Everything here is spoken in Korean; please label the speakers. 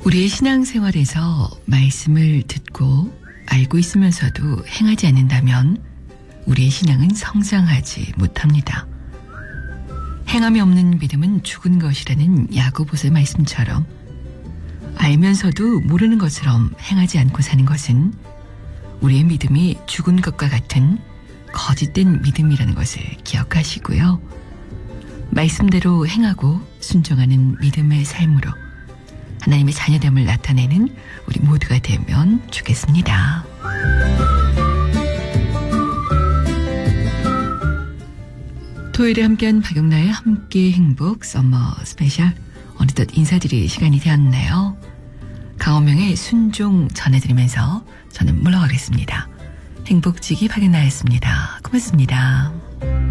Speaker 1: 우리의 신앙생활에서 말씀을 듣고 알고 있으면서도 행하지 않는다면 우리의 신앙은 성장하지 못합니다. 행함이 없는 믿음은 죽은 것이라는 야고보서의 말씀처럼 알면서도 모르는 것처럼 행하지 않고 사는 것은 우리의 믿음이 죽은 것과 같은 거짓된 믿음이라는 것을 기억하시고요. 말씀대로 행하고 순종하는 믿음의 삶으로 하나님의 자녀됨을 나타내는 우리 모두가 되면 좋겠습니다. 토요일에 함께한 박영나의 함께 행복 서머 스페셜 어느덧 인사드릴 시간이 되었네요. 강원명의 순종 전해드리면서 저는 물러가겠습니다. 행복지기 박영나였습니다. 고맙습니다.